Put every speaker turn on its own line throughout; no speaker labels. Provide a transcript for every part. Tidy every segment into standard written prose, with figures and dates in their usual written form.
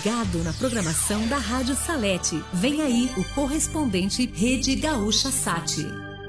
ligado na programação da Rádio Salete. Vem aí o correspondente Rede Gaúcha Sat.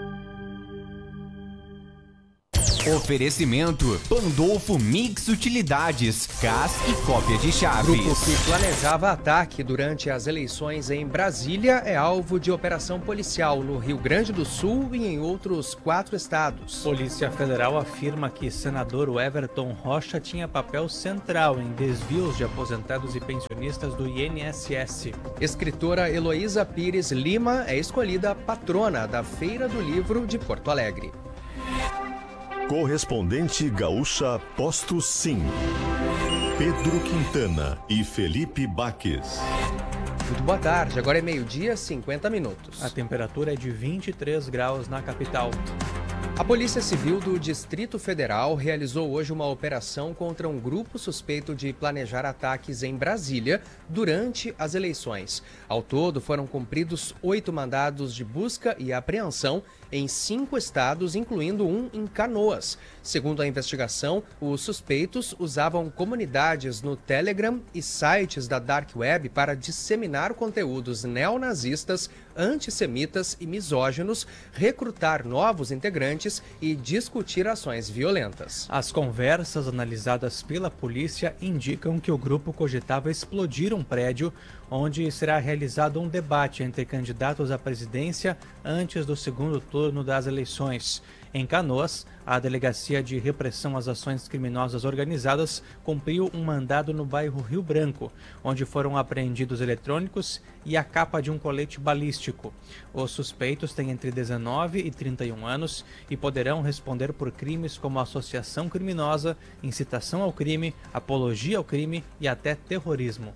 Oferecimento Pandolfo Mix Utilidades, CAS e cópia de chaves.
Grupo que planejava ataque durante as eleições em Brasília é alvo de operação policial no Rio Grande do Sul e em outros 4 estados.
Polícia Federal afirma que senador Everton Rocha tinha papel central em desvios de aposentados e pensionistas do INSS.
Escritora Heloísa Pires Lima é escolhida patrona da Feira do Livro de Porto Alegre.
Correspondente Gaúcha Posto Sim. Pedro Quintana e Felipe Baques.
Muito boa tarde, agora é 12:50.
A temperatura é de 23 graus na capital.
A Polícia Civil do Distrito Federal realizou hoje uma operação contra um grupo suspeito de planejar ataques em Brasília durante as eleições. Ao todo, foram cumpridos 8 mandados de busca e apreensão em 5 estados, incluindo um em Canoas. Segundo a investigação, os suspeitos usavam comunidades no Telegram e sites da Dark Web para disseminar conteúdos neonazistas, antissemitas e misóginos, recrutar novos integrantes e discutir ações violentas.
As conversas analisadas pela polícia indicam que o grupo cogitava explodir um prédio onde será realizado um debate entre candidatos à presidência antes do segundo turno das eleições. Em Canoas, a Delegacia de Repressão às Ações Criminosas Organizadas cumpriu um mandado no bairro Rio Branco, onde foram apreendidos eletrônicos e a capa de um colete balístico. Os suspeitos têm entre 19 e 31 anos e poderão responder por crimes como associação criminosa, incitação ao crime, apologia ao crime e até terrorismo.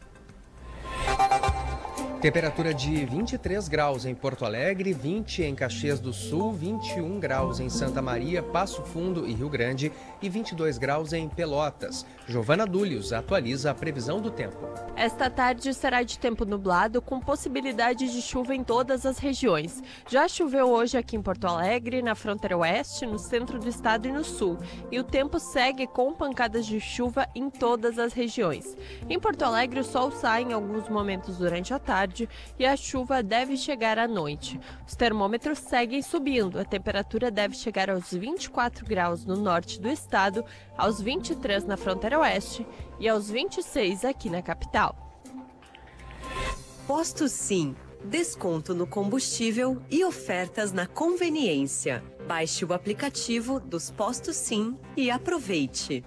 Temperatura de 23 graus em Porto Alegre, 20 em Caxias do Sul, 21 graus em Santa Maria, Passo Fundo e Rio Grande e 22 graus em Pelotas. Giovana Dúlios atualiza a previsão do tempo.
Esta tarde será de tempo nublado, com possibilidade de chuva em todas as regiões. Já choveu hoje aqui em Porto Alegre, na fronteira oeste, no centro do estado e no sul. E o tempo segue com pancadas de chuva em todas as regiões. Em Porto Alegre, o sol sai em alguns momentos durante a tarde e a chuva deve chegar à noite. Os termômetros seguem subindo. A temperatura deve chegar aos 24 graus no norte do estado, aos 23 na fronteira oeste e aos 26 aqui na capital.
Posto Sim. Desconto no combustível e ofertas na conveniência. Baixe o aplicativo dos Postos Sim e aproveite.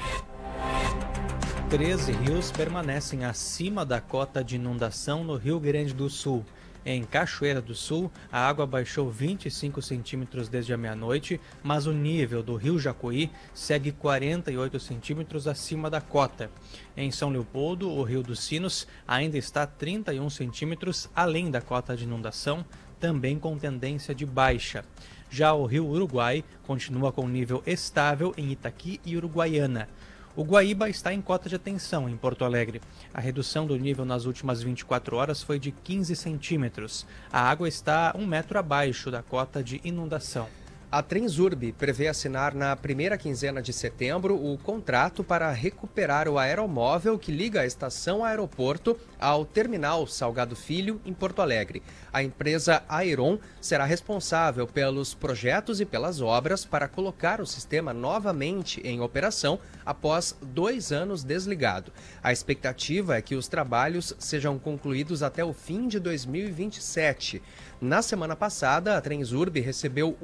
13 rios permanecem acima da cota de inundação no Rio Grande do Sul. Em Cachoeira do Sul, a água baixou 25 centímetros desde a meia-noite, mas o nível do Rio Jacuí segue 48 centímetros acima da cota. Em São Leopoldo, o Rio dos Sinos ainda está 31 centímetros além da cota de inundação, também com tendência de baixa. Já o Rio Uruguai continua com nível estável em Itaqui e Uruguaiana. O Guaíba está em cota de atenção em Porto Alegre. A redução do nível nas últimas 24 horas foi de 15 centímetros. A água está 1 metro abaixo da cota de inundação.
A Transurb prevê assinar na primeira quinzena de setembro o contrato para recuperar o aeromóvel que liga a estação aeroporto ao terminal Salgado Filho, em Porto Alegre. A empresa Aeron será responsável pelos projetos e pelas obras para colocar o sistema novamente em operação após 2 anos desligado. A expectativa é que os trabalhos sejam concluídos até o fim de 2027. Na semana passada, a Transurb recebeu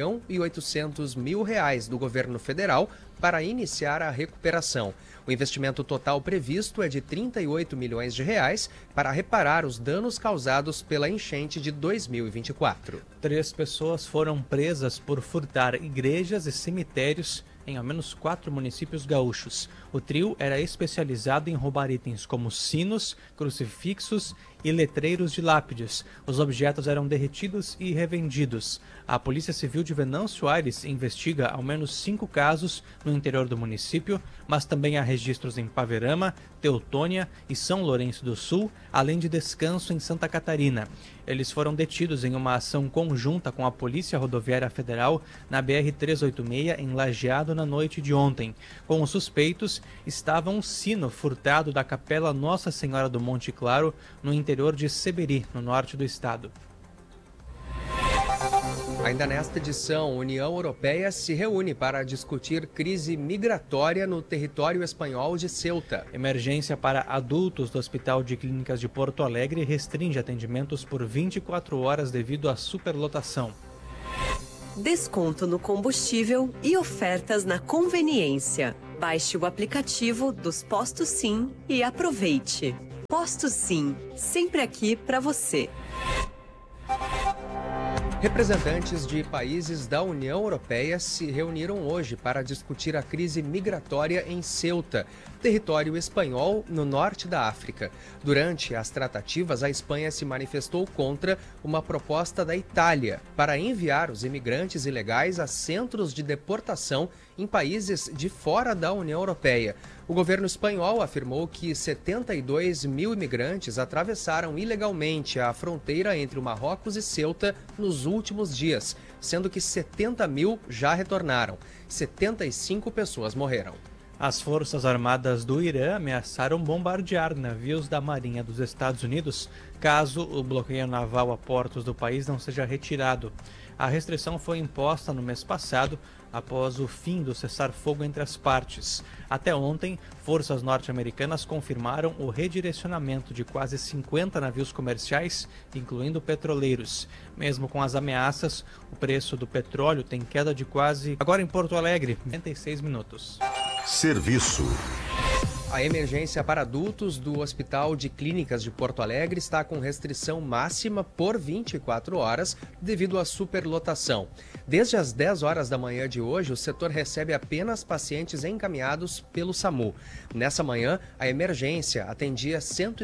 R$1.800.000 do governo federal para iniciar a recuperação. O investimento total previsto é de R$38 milhões para reparar os danos causados pela enchente de 2024.
3 pessoas foram presas por furtar igrejas e cemitérios em ao menos 4 municípios gaúchos. O trio era especializado em roubar itens como sinos, crucifixos e letreiros de lápides. Os objetos eram derretidos e revendidos. A Polícia Civil de Venâncio Aires investiga ao menos 5 casos no interior do município, mas também há registros em Paverama, Teutônia e São Lourenço do Sul, além de Descanso em Santa Catarina. Eles foram detidos em uma ação conjunta com a Polícia Rodoviária Federal na BR-386 em Lajeado na noite de ontem. Com os suspeitos, estava um sino furtado da Capela Nossa Senhora do Monte Claro, no interior de Seberi, no norte do estado.
Ainda nesta edição, a União Europeia se reúne para discutir crise migratória no território espanhol de Ceuta.
Emergência para adultos do Hospital de Clínicas de Porto Alegre restringe atendimentos por 24 horas devido à superlotação.
Desconto no combustível e ofertas na conveniência. Baixe o aplicativo dos Postos Sim e aproveite. Postos Sim, sempre aqui para você.
Representantes de países da União Europeia se reuniram hoje para discutir a crise migratória em Ceuta, território espanhol no norte da África. Durante as tratativas, a Espanha se manifestou contra uma proposta da Itália para enviar os imigrantes ilegais a centros de deportação em países de fora da União Europeia. O governo espanhol afirmou que 72 mil imigrantes atravessaram ilegalmente a fronteira entre o Marrocos e Ceuta nos últimos dias, sendo que 70 mil já retornaram. 75 pessoas morreram.
As Forças Armadas do Irã ameaçaram bombardear navios da Marinha dos Estados Unidos caso o bloqueio naval a portos do país não seja retirado. A restrição foi imposta no mês passado, após o fim do cessar-fogo entre as partes. Até ontem, forças norte-americanas confirmaram o redirecionamento de quase 50 navios comerciais, incluindo petroleiros. Mesmo com as ameaças, o preço do petróleo tem queda de quase... Agora em Porto Alegre, 46 minutos.
Serviço.
A emergência para adultos do Hospital de Clínicas de Porto Alegre está com restrição máxima por 24 horas devido à superlotação. Desde as 10 horas da manhã de hoje, o setor recebe apenas pacientes encaminhados pelo SAMU. Nessa manhã, a emergência atendia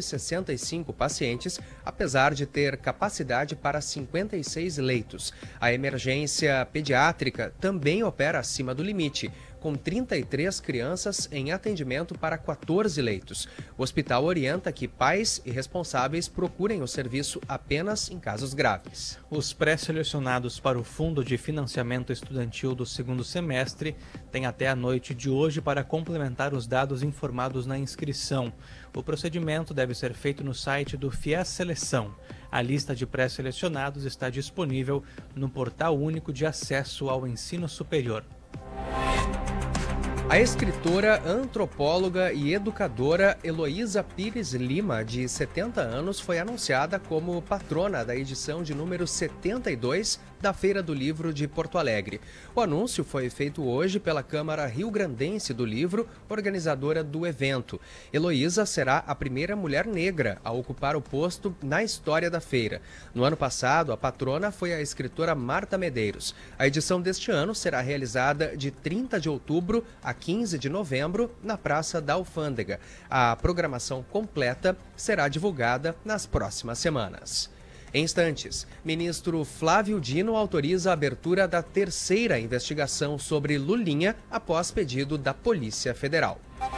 165 pacientes, apesar de ter capacidade para 56 leitos. A emergência pediátrica também opera acima do limite, com 33 crianças em atendimento para 14 leitos. O hospital orienta que pais e responsáveis procurem o serviço apenas em casos graves.
Os pré-selecionados para o Fundo de Financiamento Estudantil do segundo semestre têm até a noite de hoje para complementar os dados informados na inscrição. O procedimento deve ser feito no site do FIES Seleção. A lista de pré-selecionados está disponível no Portal Único de Acesso ao Ensino Superior.
A escritora, antropóloga e educadora Heloísa Pires Lima, de 70 anos, foi anunciada como patrona da edição de número 72 da Feira do Livro de Porto Alegre. O anúncio foi feito hoje pela Câmara Rio-Grandense do Livro, organizadora do evento. Heloísa será a primeira mulher negra a ocupar o posto na história da feira. No ano passado, a patrona foi a escritora Marta Medeiros. A edição deste ano será realizada de 30 de outubro a 15 de novembro, na Praça da Alfândega. A programação completa será divulgada nas próximas semanas. Em instantes, ministro Flávio Dino autoriza a abertura da terceira investigação sobre Lulinha após pedido da Polícia Federal.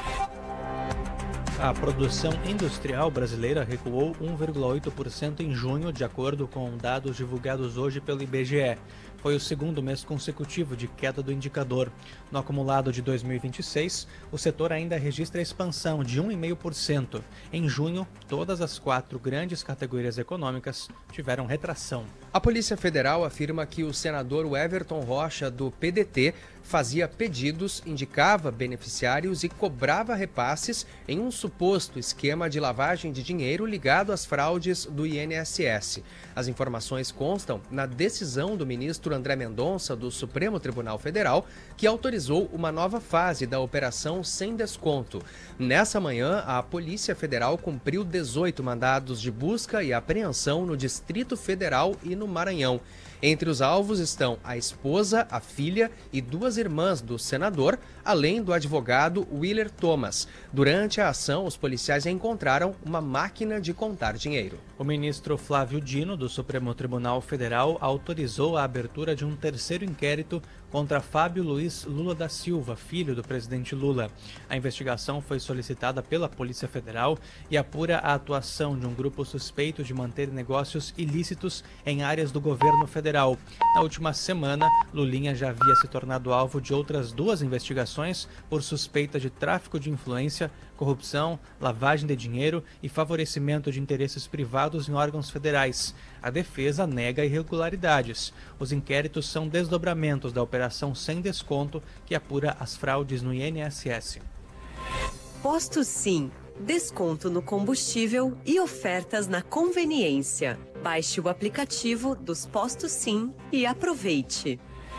A produção industrial brasileira recuou 1,8% em junho, de acordo com dados divulgados hoje pelo IBGE. Foi o segundo mês consecutivo de queda do indicador. No acumulado de 2026, o setor ainda registra expansão de 1,5%. Em junho, todas as 4 grandes categorias econômicas tiveram retração.
A Polícia Federal afirma que o senador Everton Rocha, do PDT, fazia pedidos, indicava beneficiários e cobrava repasses em um suposto esquema de lavagem de dinheiro ligado às fraudes do INSS. As informações constam na decisão do ministro André Mendonça, do Supremo Tribunal Federal, que autorizou uma nova fase da operação sem desconto. Nessa manhã, a Polícia Federal cumpriu 18 mandados de busca e apreensão no Distrito Federal e no Maranhão. Entre os alvos estão a esposa, a filha e 2 irmãs do senador, além do advogado Willer Thomas. Durante a ação, os policiais encontraram uma máquina de contar dinheiro.
O ministro Flávio Dino, do Supremo Tribunal Federal, autorizou a abertura de um terceiro inquérito contra Fábio Luiz Lula da Silva, filho do presidente Lula. A investigação foi solicitada pela Polícia Federal e apura a atuação de um grupo suspeito de manter negócios ilícitos em áreas do governo federal. Na última semana, Lulinha já havia se tornado alvo de outras 2 investigações por suspeita de tráfico de influência, corrupção, lavagem de dinheiro e favorecimento de interesses privados em órgãos federais. A defesa nega irregularidades. Os inquéritos são desdobramentos da Operação Sem Desconto, que apura as fraudes no INSS.
Posto Sim. Desconto no combustível e ofertas na conveniência. Baixe o aplicativo dos Postos Sim e aproveite.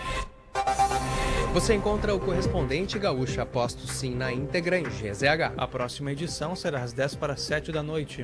Você encontra o Correspondente Gaúcha Posto Sim na íntegra em GZH.
A próxima edição será às 6:50 da noite.